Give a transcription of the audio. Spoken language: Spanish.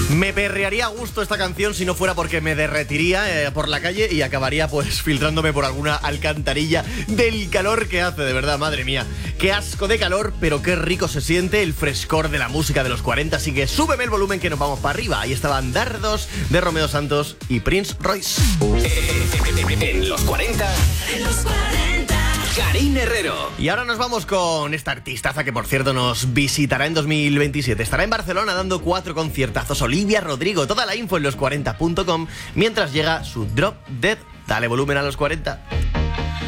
Me perrearía a gusto esta canción si no fuera porque me derretiría por la calle y acabaría pues filtrándome por alguna alcantarilla del calor que hace, de verdad, madre mía. Qué asco de calor, pero qué rico se siente el frescor de la música de los 40, así que súbeme el volumen que nos vamos para arriba. Ahí estaban Dardos de Romeo Santos y Prince Royce. En los 40. Karine Herrero. Y ahora nos vamos con esta artistaza que, por cierto, nos visitará en 2027. Estará en Barcelona dando 4 conciertazos. Olivia Rodrigo. Toda la info en los40.com mientras llega su Drop Dead. Dale volumen a los 40.